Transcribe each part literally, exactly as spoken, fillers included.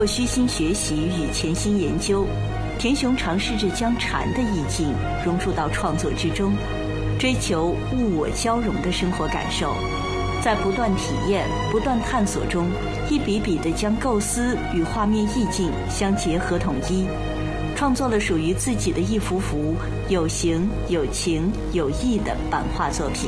虚心学习与潜心研究，田雄尝试着将禅的意境融入到创作之中，追求物我交融的生活感受，在不断体验、不断探索中，一笔笔地将构思与画面意境相结合统一，创作了属于自己的一幅幅有形、有情、有意的版画作品。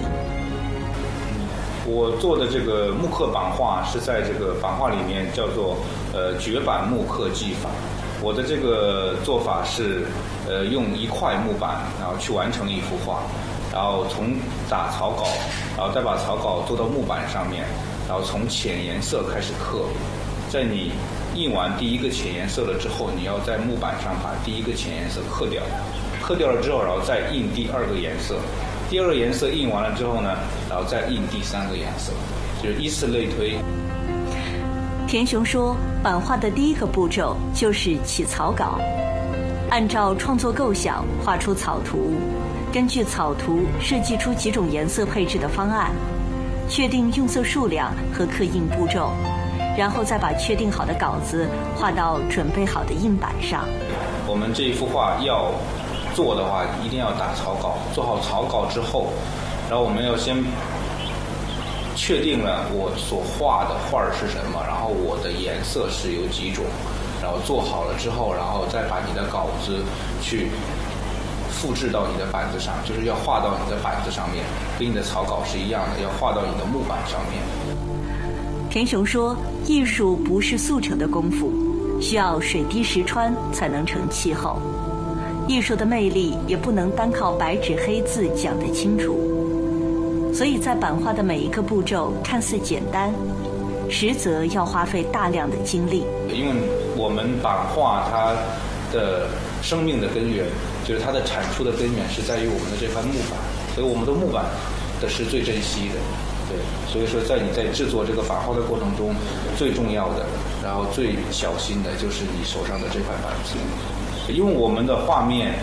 我做的这个木刻版画是在这个版画里面叫做呃绝版木刻技法。我的这个做法是呃用一块木板，然后去完成一幅画，然后从打草稿，然后再把草稿做到木板上面，然后从浅颜色开始刻。在你印完第一个浅颜色了之后，你要在木板上把第一个浅颜色刻掉，刻掉了之后，然后再印第二个颜色。第二个颜色印完了之后呢，然后再印第三个颜色，就是依次类推。 田雄说，版画的第一个步骤就是起草稿，按照创作构想画出草图，根据草图设计出几种颜色配置的方案，确定用色数量和刻印步骤，然后再把确定好的稿子画到准备好的印板上。 我们这一幅画要做的话，一定要打草稿。做好草稿之后，然后我们要先确定了我所画的画是什么，然后我的颜色是有几种，然后做好了之后，然后再把你的稿子去复制到你的板子上，就是要画到你的板子上面，跟你的草稿是一样的，要画到你的木板上面。 田雄说，艺术不是速成的功夫，需要水滴石穿才能成气候。艺术的魅力也不能单靠白纸黑字讲得清楚，所以在版画的每一个步骤看似简单，实则要花费大量的精力。 因为我们版画它的生命的根源，就是它的产出的根源是在于我们的这块木板，所以我们的木板的是最珍惜的。对，所以说在你在制作这个版画的过程中，最重要的，然后最小心的就是你手上的这块板子。因为我们的画面